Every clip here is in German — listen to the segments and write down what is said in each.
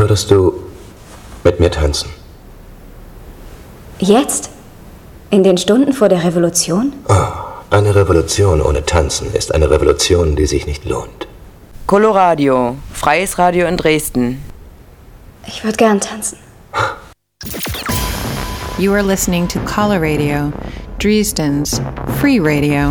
Würdest du mit mir tanzen? Jetzt? In den Stunden vor der Revolution? Oh, eine Revolution ohne Tanzen ist eine Revolution, die sich nicht lohnt. Coloradio, freies Radio in Dresden. Ich würde gern tanzen. You are listening to Coloradio, Dresden's free radio.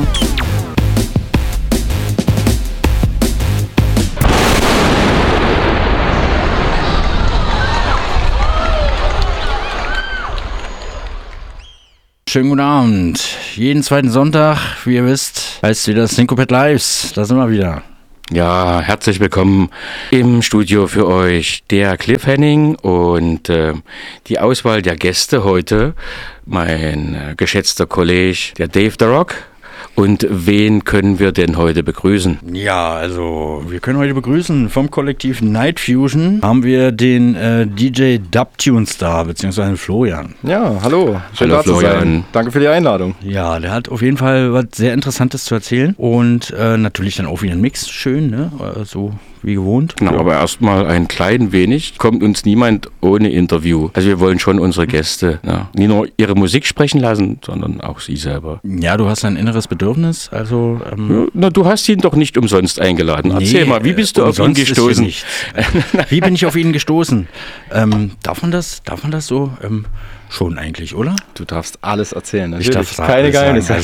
Schönen guten Abend. Jeden zweiten Sonntag, wie ihr wisst, heißt wieder Syncopet Lives. Da sind wir wieder. Ja, herzlich willkommen im Studio für euch der Cliff Henning und die Auswahl der Gäste heute, mein geschätzter Kollege, der Dave the Rock. Und wen können wir denn heute begrüßen? Ja, also wir können heute begrüßen vom Kollektiv Night Fusion haben wir den DJ Dubtunes da, beziehungsweise Florian. Ja, hallo. Schön Hallo da zu Florian. sein. Danke für die Einladung. Ja, der hat auf jeden Fall was sehr Interessantes zu erzählen und natürlich dann auch wieder ein Mix, schön, ne? So wie gewohnt. Genau, aber erstmal ein klein wenig. Kommt uns niemand ohne Interview. Also wir wollen schon unsere Gäste nicht nur ihre Musik sprechen lassen, sondern auch sie selber. Ja, du hast ein inneres Bedürfnis, also... Na, du hast ihn doch nicht umsonst eingeladen. Erzähl mal, wie bist du auf ihn gestoßen? Wie bin ich auf ihn gestoßen? Darf man das so... Schon eigentlich, oder? Du darfst alles erzählen. Natürlich. Ich darf keine Geheimnisse.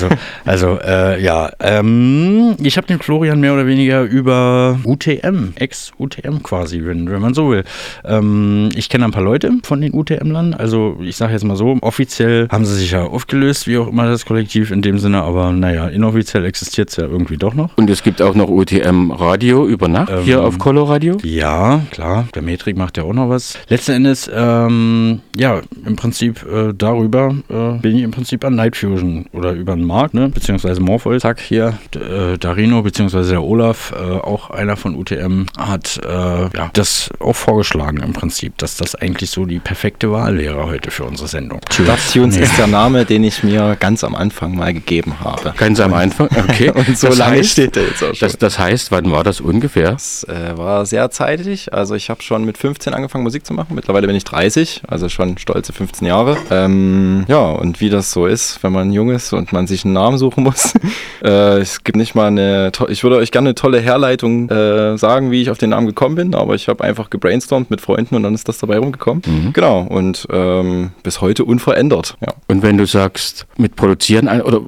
Ich habe den Florian mehr oder weniger über UTM, Ex-UTM quasi, wenn man so will. Ich kenne ein paar Leute von den UTM-Lern, also ich sage jetzt mal so, offiziell haben sie sich ja aufgelöst, wie auch immer das Kollektiv in dem Sinne, aber naja, inoffiziell existiert es ja irgendwie doch noch. Und es gibt auch noch UTM-Radio über Nacht hier auf Coloradio? Ja, klar, der Metrik macht ja auch noch was. Letzten Endes, im Prinzip darüber bin ich im Prinzip an Night Fusion oder über den Markt, ne, beziehungsweise Morpheus. Zack, hier, Darino, beziehungsweise der Olaf, auch einer von UTM, hat das auch vorgeschlagen im Prinzip, dass das eigentlich so die perfekte Wahl wäre heute für unsere Sendung. Dubtunes ist der Name, den ich mir ganz am Anfang mal gegeben habe. Ganz am Anfang? Okay. Und so lange steht der jetzt auch schon. Das heißt, wann war das ungefähr? Das war sehr zeitig. Also ich habe schon mit 15 angefangen Musik zu machen. Mittlerweile bin ich 30, also schon stolze 15 Jahre. Und wie das so ist, wenn man jung ist und man sich einen Namen suchen muss. Es gibt nicht mal ich würde euch gerne eine tolle Herleitung sagen, wie ich auf den Namen gekommen bin, aber ich habe einfach gebrainstormt mit Freunden und dann ist das dabei rumgekommen. Mhm. Genau, und bis heute unverändert. Ja. Und wenn du sagst, mit Produzieren,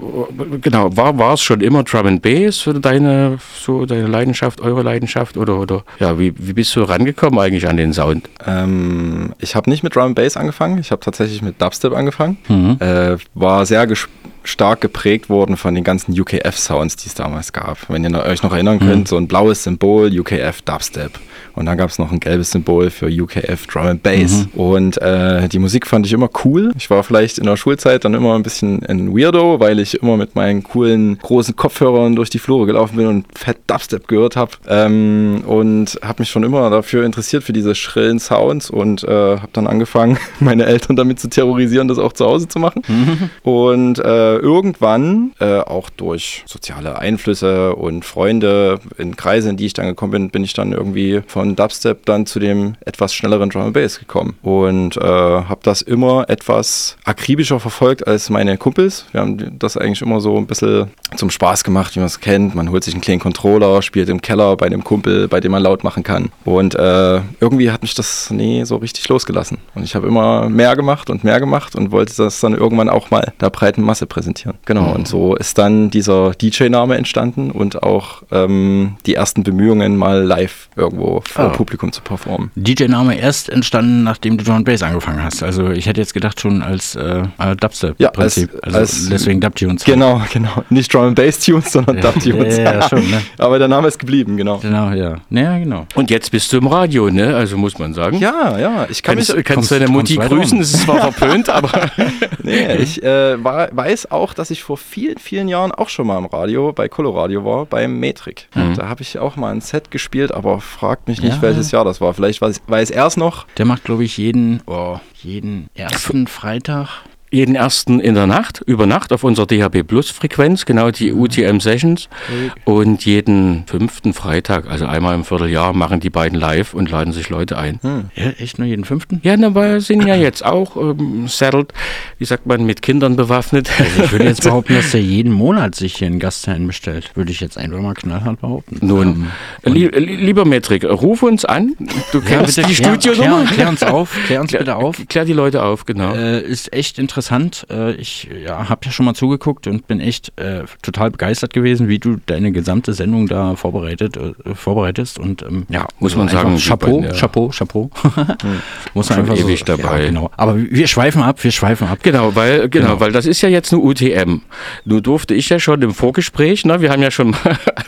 war es schon immer Drum and Bass für deine Leidenschaft, eure Leidenschaft oder wie bist du rangekommen eigentlich an den Sound? Ich habe nicht mit Drum and Bass angefangen, ich habe tatsächlich mit Dubstep angefangen. Mhm. War sehr stark geprägt worden von den ganzen UKF-Sounds, die es damals gab. Wenn ihr euch noch erinnern könnt, so ein blaues Symbol, UKF Dubstep. Und dann gab es noch ein gelbes Symbol für UKF Drum and Bass. Mhm. Und die Musik fand ich immer cool. Ich war vielleicht in der Schulzeit dann immer ein bisschen ein Weirdo, weil ich immer mit meinen coolen, großen Kopfhörern durch die Flure gelaufen bin und fett Dubstep gehört habe. Und habe mich schon immer dafür interessiert, für diese schrillen Sounds und habe dann angefangen, meine Eltern damit zu terrorisieren, das auch zu Hause zu machen. Mhm. Und irgendwann, auch durch soziale Einflüsse und Freunde in Kreise, in die ich dann gekommen bin, bin ich dann irgendwie von Dubstep dann zu dem etwas schnelleren Drum and Bass gekommen und habe das immer etwas akribischer verfolgt als meine Kumpels. Wir haben das eigentlich immer so ein bisschen zum Spaß gemacht, wie man es kennt. Man holt sich einen kleinen Controller, spielt im Keller bei einem Kumpel, bei dem man laut machen kann. Und irgendwie hat mich das nie so richtig losgelassen. Und ich habe immer mehr gemacht und wollte das dann irgendwann auch mal der breiten Masse präsentieren. Genau, und so ist dann dieser DJ-Name entstanden und auch die ersten Bemühungen, mal live irgendwo vor Publikum zu performen. DJ-Name erst entstanden, nachdem du Drum and Bass angefangen hast. Also ich hätte jetzt gedacht schon als Dubstep-Prinzip. Als deswegen Dubtunes. Genau. Nicht Drum and Bass-Tunes, sondern Dubtunes. Ja, schon, ne? Aber der Name ist geblieben, genau. Genau, ja. Ja, genau. Und jetzt bist du im Radio, ne? Also muss man sagen. Ja. Ich kannst deine Mutti grüßen? Es ist zwar verpönt, aber... Nee, ich weiß auch, dass ich vor vielen, vielen Jahren auch schon mal im Radio, bei Coloradio war, beim Metrik. Mhm. Da habe ich auch mal ein Set gespielt, aber fragt mich nicht, welches Jahr das war. Vielleicht weiß er es noch. Der macht, glaube ich, jeden ersten Freitag jeden ersten in der Nacht, über Nacht auf unserer DHB Plus Frequenz, genau die UTM Sessions. Und jeden 5. Freitag, also einmal im Vierteljahr, machen die beiden live und laden sich Leute ein. Ja, echt nur jeden 5.? Ja, wir sind ja jetzt auch saddled, wie sagt man, mit Kindern bewaffnet. Also ich würde jetzt behaupten, dass der jeden Monat sich hier einen Gastherrn bestellt. Würde ich jetzt einfach mal knallhart behaupten. Nun, lieber Metrik, ruf uns an. Du kennst die Studionummer. Klär uns bitte auf. Klär die Leute auf, genau. Ist echt interessant. Ich habe ja schon mal zugeguckt und bin echt total begeistert gewesen, wie du deine gesamte Sendung da vorbereitest. Und muss man sagen, Chapeau. Muss man einfach ewig dabei. Ja, genau. Aber wir schweifen ab. Genau, weil das ist ja jetzt eine UTM. Nun durfte ich ja schon im Vorgespräch, wir haben ja schon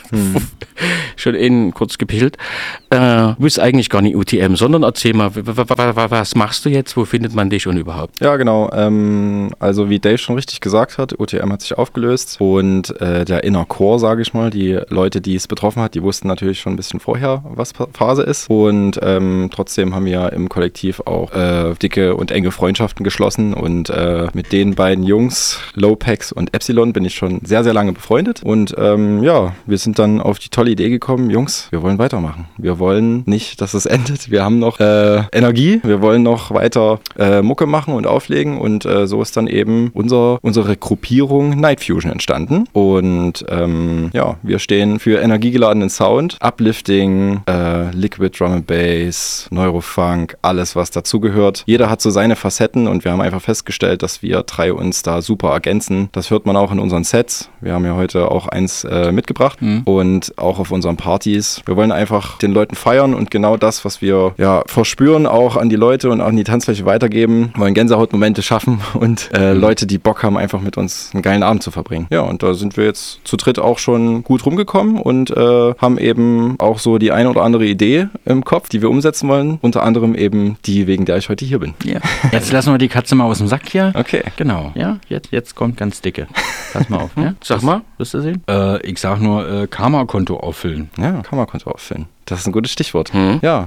schon kurz gepichelt, du bist eigentlich gar nicht UTM, sondern erzähl mal, was machst du jetzt, wo findet man dich und überhaupt? Ja, genau, also wie Dave schon richtig gesagt hat, UTM hat sich aufgelöst und der Inner Core, sage ich mal, die Leute, die es betroffen hat, die wussten natürlich schon ein bisschen vorher, was Phase ist und trotzdem haben wir im Kollektiv auch dicke und enge Freundschaften geschlossen und mit den beiden Jungs, Lopex und Epsilon, bin ich schon sehr, sehr lange befreundet und wir sind dann auf die tolle Idee gekommen, Jungs, wir wollen weitermachen. Wir wollen nicht, dass es endet. Wir haben noch Energie, wir wollen noch weiter Mucke machen und auflegen und so ist dann eben unsere Gruppierung Night Fusion entstanden und wir stehen für energiegeladenen Sound, Uplifting, Liquid Drum and Bass, Neurofunk, alles was dazugehört. Jeder hat so seine Facetten und wir haben einfach festgestellt, dass wir drei uns da super ergänzen. Das hört man auch in unseren Sets. Wir haben ja heute auch eins mitgebracht und auch auf unseren Partys. Wir wollen einfach den Leuten feiern und genau das, was wir verspüren, auch an die Leute und auch an die Tanzfläche weitergeben. Wir wollen Gänsehautmomente schaffen und Leute, die Bock haben, einfach mit uns einen geilen Abend zu verbringen. Ja, und da sind wir jetzt zu dritt auch schon gut rumgekommen und haben eben auch so die eine oder andere Idee im Kopf, die wir umsetzen wollen. Unter anderem eben die, wegen der ich heute hier bin. Ja. Jetzt lassen wir die Katze mal aus dem Sack hier. Okay. Genau. Ja, jetzt kommt ganz dicke. Pass mal auf. Ja? Sag mal. Wirst du sehen? Ich sag nur Karma-Konto auffüllen. Ja, Karma-Konto auffüllen. Das ist ein gutes Stichwort. Ja.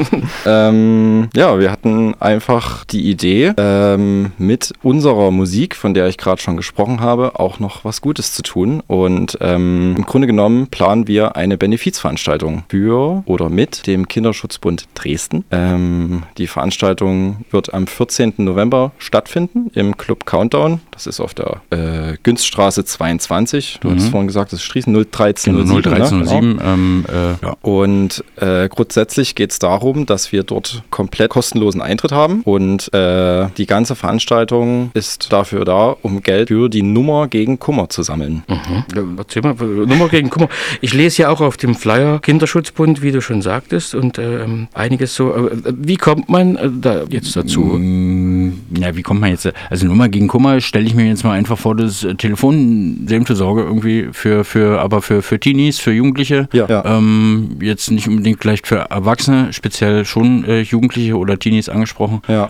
Wir hatten einfach die Idee, mit unserer Musik, von der ich gerade schon gesprochen habe, auch noch was Gutes zu tun. Und im Grunde genommen planen wir eine Benefizveranstaltung für oder mit dem Kinderschutzbund Dresden. Die Veranstaltung wird am 14. November stattfinden im Club Countdown. Das ist auf der Günststraße 22. Du hattest vorhin gesagt, das ist Strießen 01307. 01307. Ja. Und grundsätzlich geht es darum, dass wir dort komplett kostenlosen Eintritt haben und die ganze Veranstaltung ist dafür da, um Geld für die Nummer gegen Kummer zu sammeln. Erzähl mal, Nummer gegen Kummer. Ich lese ja auch auf dem Flyer Kinderschutzbund, wie du schon sagtest, und einiges so. Wie kommt man da jetzt dazu? Ja, wie kommt man jetzt? Also Nummer gegen Kummer stelle ich mir jetzt mal einfach vor, das Telefon Selbstversorge irgendwie aber für Teenies, für Jugendliche. Ja. Jetzt nicht unbedingt vielleicht für Erwachsene, speziell schon Jugendliche oder Teenies angesprochen. Ja.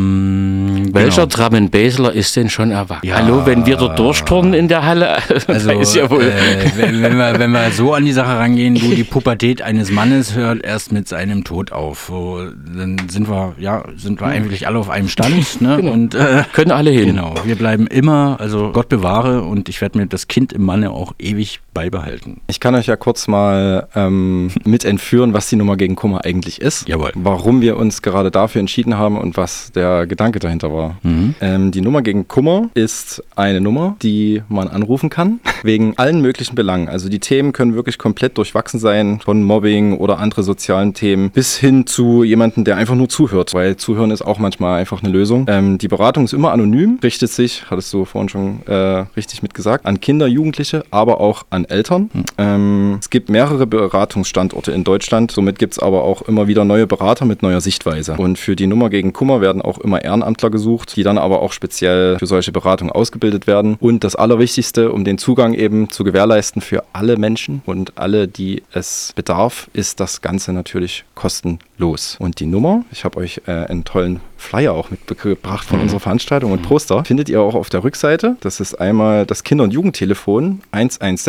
Welcher Drum and Bassler ist denn schon erwachsen? Ja. Hallo, wenn wir dort durchturnen in der Halle, also ist ja wohl. Wenn wir so an die Sache rangehen, die Pubertät eines Mannes hört erst mit seinem Tod auf. So, dann sind wir eigentlich alle auf einem Stand. Ne? Genau. Und können alle hin. Genau. Wir bleiben immer, also Gott bewahre, und ich werde mir das Kind im Manne auch ewig beibehalten. Ich kann euch ja kurz mal mit entführen, was die Nummer gegen Kummer eigentlich ist. Jawohl. Warum wir uns gerade dafür entschieden haben und was der Gedanke dahinter war. Die Nummer gegen Kummer ist eine Nummer, die man anrufen kann, wegen allen möglichen Belangen. Also die Themen können wirklich komplett durchwachsen sein, von Mobbing oder andere sozialen Themen, bis hin zu jemandem, der einfach nur zuhört, weil Zuhören ist auch manchmal einfach eine Lösung. Die Beratung ist immer anonym, richtet sich, hattest du vorhin schon richtig mitgesagt, an Kinder, Jugendliche, aber auch an Eltern. Es gibt mehrere Beratungsstandorte in Deutschland, somit gibt es aber auch immer wieder neue Berater mit neuer Sichtweise. Und für die Nummer gegen Kummer werden auch immer Ehrenamtler gesucht, die dann aber auch speziell für solche Beratungen ausgebildet werden. Und das Allerwichtigste, um den Zugang eben zu gewährleisten für alle Menschen und alle, die es bedarf, ist das Ganze natürlich kostenlos. Und die Nummer, ich habe euch einen tollen Flyer auch mitgebracht von unserer Veranstaltung und Poster, findet ihr auch auf der Rückseite. Das ist einmal das Kinder- und Jugendtelefon 116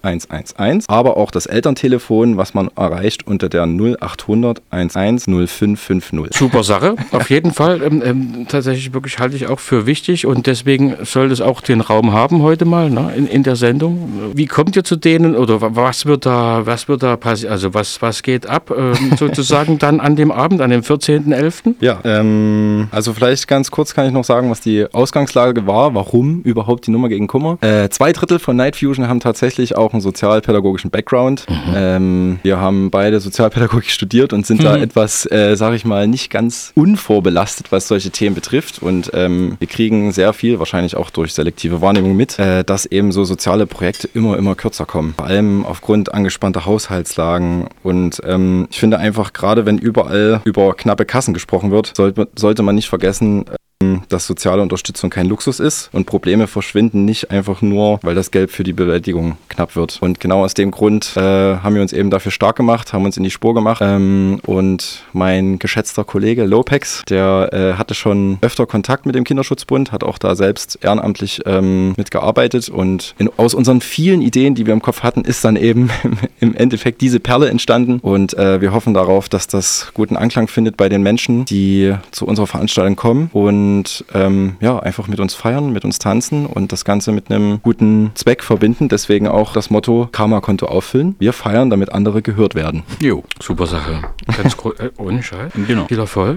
111, aber auch das Elterntelefon, was man erreicht unter der 0800 11 0550. Super Sache, auf jeden Fall. Tatsächlich wirklich halte ich auch für wichtig und deswegen soll es auch den Raum haben heute mal, ne, in der Sendung. Wie kommt ihr zu denen oder was wird da passieren? Also was geht ab sozusagen dann an dem Abend, an dem 14.11.? Ja, also vielleicht ganz kurz kann ich noch sagen, was die Ausgangslage war, warum überhaupt die Nummer gegen Kummer. 2/3 von Night Fusion haben tatsächlich auch einen sozialpädagogischen Background. Wir haben beide Sozialpädagogik studiert und sind da etwas, sage ich mal, nicht ganz unvorbelastet, was solche Themen betrifft. Und wir kriegen sehr viel, wahrscheinlich auch durch selektive Wahrnehmung mit, dass eben so soziale Projekte immer kürzer kommen. Vor allem aufgrund angespannter Haushaltslagen. Und ich finde einfach, gerade wenn überall über knappe Kassen gesprochen wird, sollte man nicht vergessen, dass soziale Unterstützung kein Luxus ist und Probleme verschwinden nicht einfach nur, weil das Geld für die Bewältigung knapp wird. Und genau aus dem Grund haben wir uns eben dafür stark gemacht, haben uns in die Spur gemacht und mein geschätzter Kollege Lopex, der hatte schon öfter Kontakt mit dem Kinderschutzbund, hat auch da selbst ehrenamtlich mitgearbeitet und aus unseren vielen Ideen, die wir im Kopf hatten, ist dann eben im Endeffekt diese Perle entstanden und wir hoffen darauf, dass das guten Anklang findet bei den Menschen, die zu unserer Veranstaltung kommen und einfach mit uns feiern, mit uns tanzen und das Ganze mit einem guten Zweck verbinden. Deswegen auch das Motto Karma-Konto auffüllen. Wir feiern, damit andere gehört werden. Jo, super Sache. Ganz ohne Scheiß. Genau. Viel Erfolg.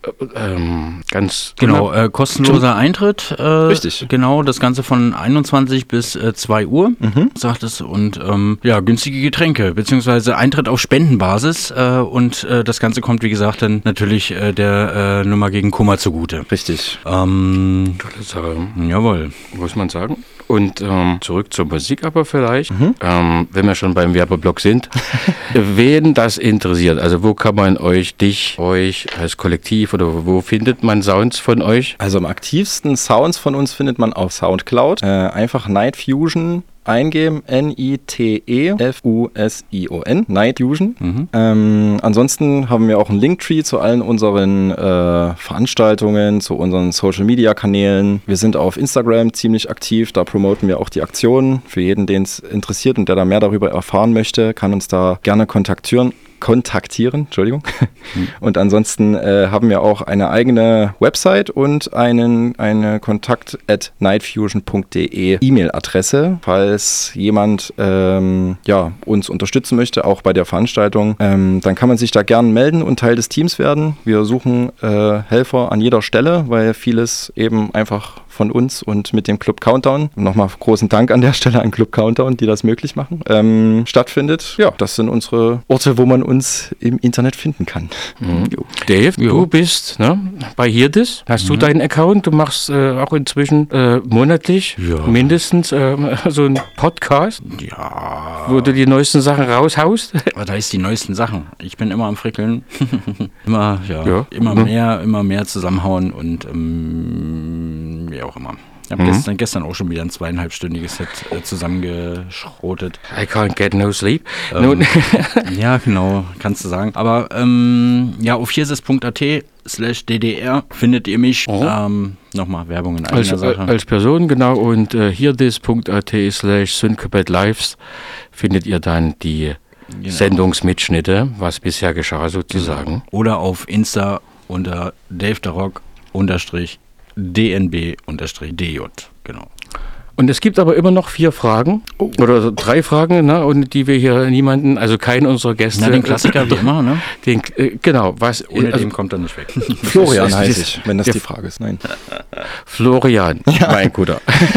Ganz genau, kostenloser Eintritt. Richtig. Genau, das Ganze von 21 bis 2 Uhr, sagt es. Und günstige Getränke, beziehungsweise Eintritt auf Spendenbasis. Und das Ganze kommt, wie gesagt, dann natürlich der Nummer gegen Kummer zugute. Richtig. Tolle Sache. Jawohl. Muss man sagen. Und zurück zur Musik aber vielleicht, wenn wir schon beim Werbeblock sind, wen das interessiert, also wo kann man euch als Kollektiv oder wo findet man Sounds von euch? Also am aktivsten Sounds von uns findet man auf Soundcloud, einfach Night Fusion eingeben, NITEFUSION, Night Fusion. Ansonsten haben wir auch einen Linktree zu allen unseren Veranstaltungen, zu unseren Social Media Kanälen. Wir sind auf Instagram ziemlich aktiv, da promoten wir auch die Aktionen. Für jeden, den es interessiert und der da mehr darüber erfahren möchte, kann uns da gerne kontaktieren. Und ansonsten haben wir auch eine eigene Website und eine kontakt@nightfusion.de E-Mail-Adresse. Falls jemand uns unterstützen möchte, auch bei der Veranstaltung, dann kann man sich da gern melden und Teil des Teams werden. Wir suchen Helfer an jeder Stelle, weil vieles eben einfach von uns und mit dem Club Countdown, nochmal großen Dank an der Stelle an Club Countdown, die das möglich machen, stattfindet. Ja, das sind unsere Orte, wo man uns im Internet finden kann. Dave, du bist bei Hirdis, hast du deinen Account, du machst auch inzwischen monatlich mindestens so einen Podcast, wo du die neuesten Sachen raushaust. Da ist die neuesten Sachen. Ich bin immer am Frickeln. immer mehr zusammenhauen und wie auch immer. Ich habe gestern auch schon wieder ein 2,5-stündiges Set zusammengeschrotet. I can't get no sleep. Ja, genau, kannst du sagen. Aber auf hirdis.at/ddr findet ihr mich. Nochmal Werbung in eigener Sache. Als Person, genau. Und hirdis.at/syncopatelives findet ihr dann die Sendungsmitschnitte, was bisher geschah sozusagen. Oder auf Insta unter DaveTheRock_DNB_DJ, genau. Und es gibt aber immer noch 4 Fragen oder 3 Fragen, und die wir hier keinen unserer Gäste. Den Klassiker wie immer, ne? Genau. Ohne dem kommt er nicht weg. Florian heiße ich, wenn das die Frage ist. Nein. Florian, mein Guter.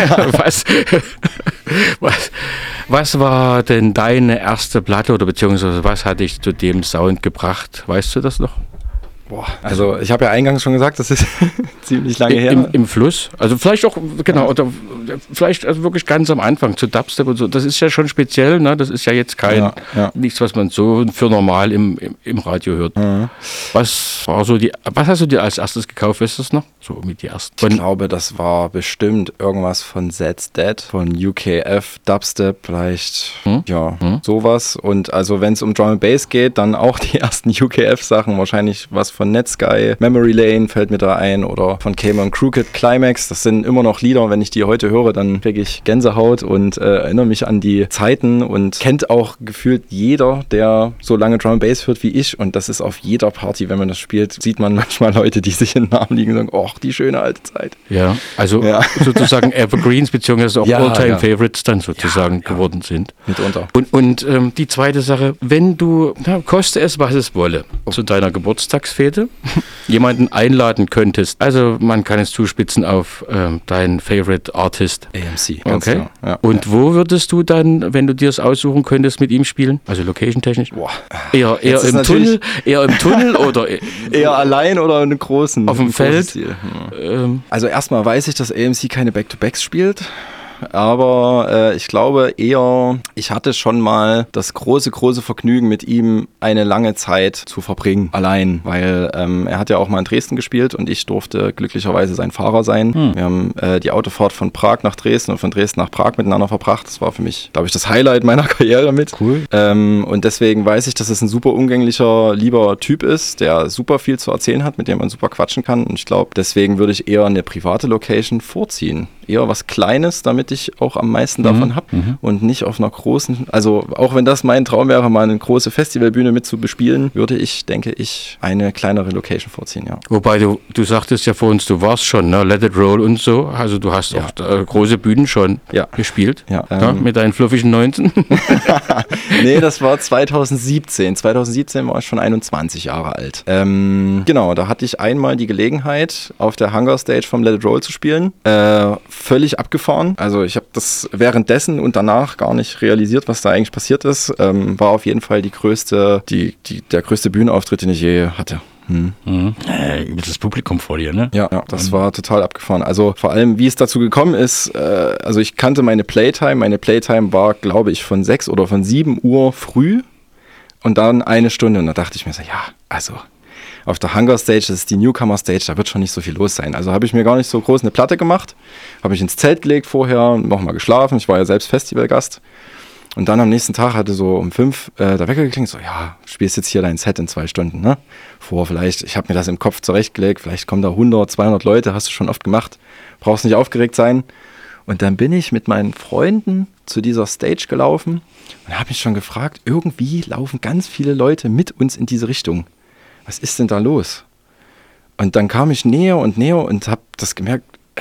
Was war denn deine erste Platte oder beziehungsweise was hat dich zu dem Sound gebracht? Weißt du das noch? Also ich habe ja eingangs schon gesagt, das ist ziemlich lange her. Im Fluss, also vielleicht auch, genau, oder vielleicht also wirklich ganz am Anfang zu Dubstep und so, das ist ja schon speziell, ne? Das ist ja jetzt nichts, was man so für normal im Radio hört. Was hast du dir als erstes gekauft, weißt du das noch? so mit die ersten. Ich glaube, das war bestimmt irgendwas von Zed's Dead, von UKF, Dubstep, vielleicht, sowas. Und also wenn es um Drum and Bass geht, dann auch die ersten UKF-Sachen, wahrscheinlich was von Netsky, Memory Lane fällt mir da ein oder von Cayman Crooked, Climax. Das sind immer noch Lieder, wenn ich die heute höre, dann kriege ich Gänsehaut und erinnere mich an die Zeiten und kennt auch gefühlt jeder, der so lange Drum and Bass hört wie ich, und das ist auf jeder Party, wenn man das spielt, sieht man manchmal Leute, die sich in den Armen liegen und sagen, oh, die schöne alte Zeit. Ja, also sozusagen Evergreens beziehungsweise auch All-Time-Favorites dann sozusagen geworden sind. Mitunter. Und die zweite Sache, wenn du, koste es, was es wolle, zu deiner Geburtstagsfete jemanden einladen könntest, also man kann es zuspitzen auf deinen Favorite Artist. AMC. Okay. Ja. Und wo würdest du dann, wenn du dir es aussuchen könntest, mit ihm spielen? Also location-technisch? Boah. Eher im Tunnel oder eher allein oder in einem großen auf dem Feld? Also erstmal weiß ich, dass AMC keine Back-to-Backs spielt. Aber ich glaube eher, ich hatte schon mal das große Vergnügen, mit ihm eine lange Zeit zu verbringen, allein, weil er hat ja auch mal in Dresden gespielt und ich durfte glücklicherweise sein Fahrer sein. Wir haben die Autofahrt von Prag nach Dresden und von Dresden nach Prag miteinander verbracht. Das war für mich, glaube ich, das Highlight meiner Karriere mit. Cool. Und deswegen weiß ich, dass es ein super umgänglicher, lieber Typ ist, der super viel zu erzählen hat, mit dem man super quatschen kann. Und ich glaube, deswegen würde ich eher eine private Location vorziehen. Eher was Kleines, damit ich auch am meisten davon habe und nicht auf einer großen, also auch wenn das mein Traum wäre, mal eine große Festivalbühne mit zu bespielen, würde ich, denke ich, eine kleinere Location vorziehen, ja. Wobei du sagtest ja vor uns, du warst schon, ne? Let It Roll und so, also du hast auch große Bühnen schon gespielt, mit deinen fluffigen 19. Nee, das war 2017. 2017 war ich schon 21 Jahre alt. Genau, da hatte ich einmal die Gelegenheit, auf der Hunger Stage vom Let It Roll zu spielen. Völlig abgefahren. Also ich habe das währenddessen und danach gar nicht realisiert, was da eigentlich passiert ist. War auf jeden Fall der größte Bühnenauftritt, den ich je hatte. Das Publikum vor dir, ne? Ja, das war total abgefahren. Also vor allem, wie es dazu gekommen ist, also ich kannte meine Playtime. Meine Playtime war, glaube ich, von 6 oder von 7 Uhr früh und dann 1 Stunde. Und da dachte ich mir so, auf der Hunger Stage, das ist die Newcomer Stage, da wird schon nicht so viel los sein. Also habe ich mir gar nicht so groß eine Platte gemacht, habe mich ins Zelt gelegt vorher, nochmal geschlafen. Ich war ja selbst Festivalgast. Und dann am nächsten Tag hatte so um 5 der Wecker geklingelt, so, spielst jetzt hier dein Set in 2 Stunden, ne? Ich habe mir das im Kopf zurechtgelegt, vielleicht kommen da 100, 200 Leute, hast du schon oft gemacht, brauchst nicht aufgeregt sein. Und dann bin ich mit meinen Freunden zu dieser Stage gelaufen und habe mich schon gefragt, irgendwie laufen ganz viele Leute mit uns in diese Richtung. Was ist denn da los? Und dann kam ich näher und habe das gemerkt,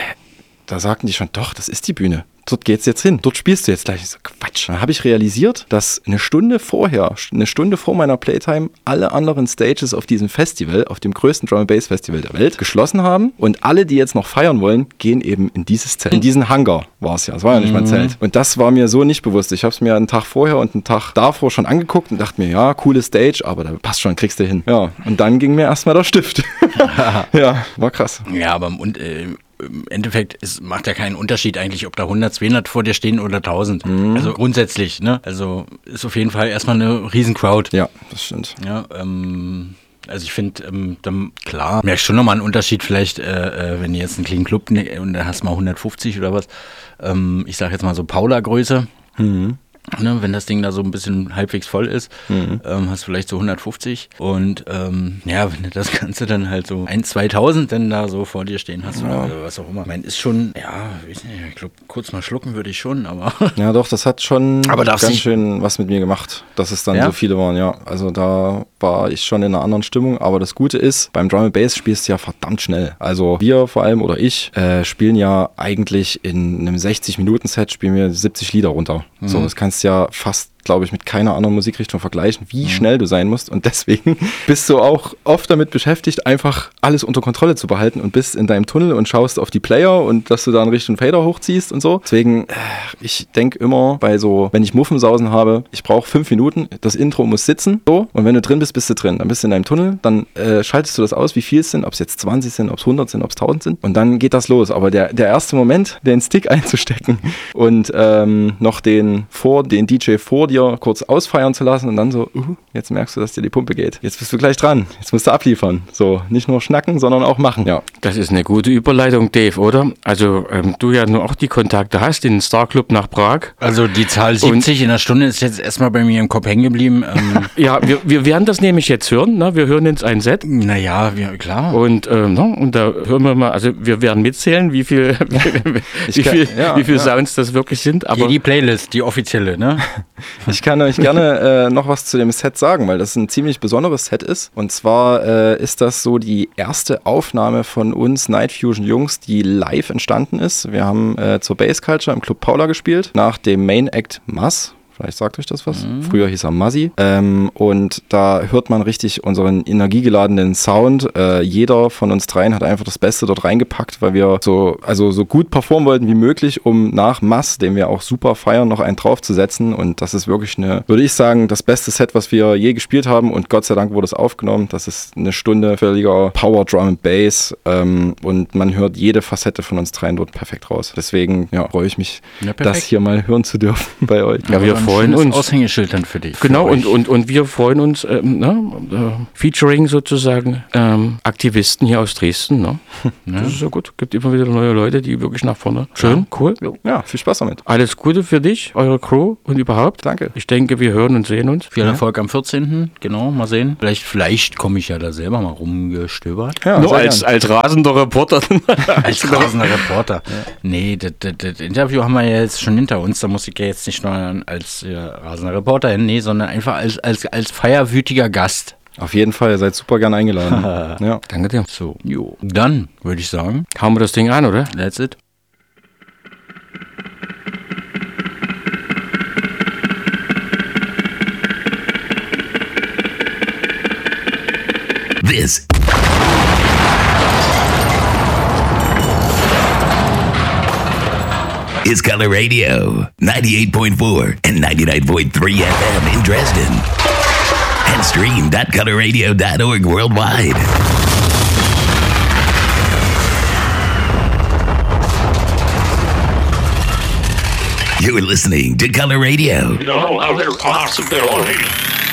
da sagten die schon, doch, das ist die Bühne. Dort geht's jetzt hin, dort spielst du jetzt gleich. Ich so, Quatsch. Dann habe ich realisiert, dass eine Stunde vor meiner Playtime, alle anderen Stages auf diesem Festival, auf dem größten Drum and Bass Festival der Welt, geschlossen haben. Und alle, die jetzt noch feiern wollen, gehen eben in dieses Zelt. In diesen Hangar war es ja. Es war ja nicht mein Zelt. Und das war mir so nicht bewusst. Ich habe es mir einen Tag vorher und einen Tag davor schon angeguckt und dachte mir, ja, coole Stage, aber da passt schon, kriegst du hin. Ja, und dann ging mir erstmal der Stift. Ja, war krass. Ja, aber im Endeffekt, es macht ja keinen Unterschied eigentlich, ob da 100, 200 vor dir stehen oder 1000. Also grundsätzlich, ne? Also ist auf jeden Fall erstmal eine Riesencrowd. Ja, das stimmt. Ja, also ich finde, dann klar, merkst schon nochmal einen Unterschied vielleicht, wenn du jetzt einen kleinen Club und da hast mal 150 oder was. Ich sag jetzt mal so Paula-Größe. Ne, wenn das Ding da so ein bisschen halbwegs voll ist, hast du vielleicht so 150 und wenn du das Ganze dann halt so 1.000-2.000 dann da so vor dir stehen hast oder was auch immer. Ich meine, ist schon, ich glaube, kurz mal schlucken würde ich schon, aber... Ja doch, das hat schon ganz schön was mit mir gemacht, dass es dann so viele waren, ja. Also da war ich schon in einer anderen Stimmung, aber das Gute ist, beim Drum and Bass spielst du ja verdammt schnell. Also wir vor allem oder ich spielen ja eigentlich in einem 60-Minuten-Set spielen wir 70 Lieder runter. So, das kannst du ja fast, glaube ich, mit keiner anderen Musikrichtung vergleichen, wie schnell du sein musst. Und deswegen bist du auch oft damit beschäftigt, einfach alles unter Kontrolle zu behalten und bist in deinem Tunnel und schaust auf die Player und dass du da in Richtung Fader hochziehst und so. Deswegen, ich denke immer bei so, wenn ich Muffensausen habe, ich brauche 5 Minuten, das Intro muss sitzen, so. Und wenn du drin bist, bist du drin. Dann bist du in deinem Tunnel, dann schaltest du das aus, wie viel es sind, ob es jetzt 20 sind, ob es 100 sind, ob es 1000 sind. Und dann geht das los. Aber der erste Moment, den Stick einzustecken und noch den DJ vor dir dir kurz ausfeiern zu lassen und dann so, jetzt merkst du, dass dir die Pumpe geht. Jetzt bist du gleich dran. Jetzt musst du abliefern. So, nicht nur schnacken, sondern auch machen. Ja. Das ist eine gute Überleitung, Dave, oder? Also, du ja nur auch die Kontakte hast in den Star Club nach Prag. Also die Zahl 70 in der Stunde ist jetzt erstmal bei mir im Kopf hängen geblieben. Ja, wir werden das nämlich jetzt hören. Ne? Wir hören jetzt ein Set. Naja, klar. Und da hören wir mal, also wir werden mitzählen, wie viel Sounds das wirklich sind. Aber hier die Playlist, die offizielle, ne? Ich kann euch gerne noch was zu dem Set sagen, weil das ein ziemlich besonderes Set ist. Und zwar ist das so die erste Aufnahme von uns Night Fusion Jungs, die live entstanden ist. Wir haben zur Bass Culture im Club Paula gespielt, nach dem Main Act Mass. Vielleicht sagt euch das was. Früher hieß er Mazzi. Und da hört man richtig unseren energiegeladenen Sound. Jeder von uns dreien hat einfach das Beste dort reingepackt, weil wir so gut performen wollten wie möglich, um nach Mass, den wir auch super feiern, noch einen draufzusetzen. Und das ist wirklich würde ich sagen, das beste Set, was wir je gespielt haben. Und Gott sei Dank wurde es aufgenommen. Das ist eine Stunde völliger Power Drum and Bass. Und man hört jede Facette von uns dreien dort perfekt raus. Deswegen freue ich mich, das hier mal hören zu dürfen bei euch. Ja, wir freuen uns. Aushängeschild dann für dich. Genau, und wir freuen uns, featuring sozusagen Aktivisten hier aus Dresden. Ne? Das ist ja gut. Gibt immer wieder neue Leute, die wirklich nach vorne. Schön, cool. Ja, viel Spaß damit. Alles Gute für dich, eure Crew und überhaupt. Danke. Ich denke, wir hören und sehen uns. Viel Erfolg am 14. Genau, mal sehen. Vielleicht komme ich ja da selber mal rumgestöbert. Ja, nur als rasender Reporter. Als rasender Reporter. Ja. Nee, das Interview haben wir ja jetzt schon hinter uns. Da muss ich ja jetzt nicht nur als rasender Reporter hin, nee, sondern einfach als feierwütiger Gast. Auf jeden Fall, ihr seid super gern eingeladen. Ja. Danke dir. So, dann würde ich sagen, hauen wir das Ding an, oder? That's it. This is Color Radio, 98.4 and 99.3 FM in Dresden. And stream.colorradio.org worldwide. You're listening to Color Radio. No other possibility.